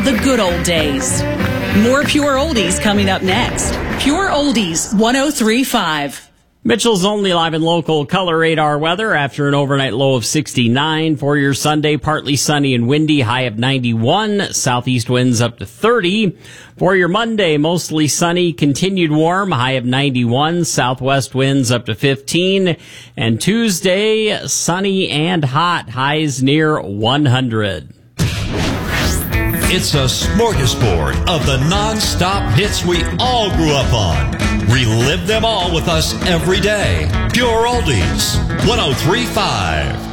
The good old days. More Pure Oldies coming up next. Pure Oldies 103.5. Mitchell's only live and local color radar weather after an overnight low of 69. For your Sunday, partly sunny and windy, high of 91. Southeast winds up to 30. For your Monday, mostly sunny, continued warm, high of 91. Southwest winds up to 15. And Tuesday, sunny and hot, highs near 100. It's a smorgasbord of the non-stop hits we all grew up on. Relive them all with us every day. Pure Oldies, 103.5.